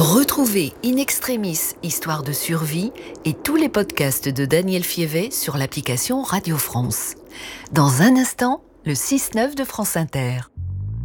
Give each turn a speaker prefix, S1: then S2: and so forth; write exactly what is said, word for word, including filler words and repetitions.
S1: Retrouvez In Extremis, Histoire de survie et tous les podcasts de Daniel Fievet sur l'application Radio France. Dans un instant, le six neuf de France Inter.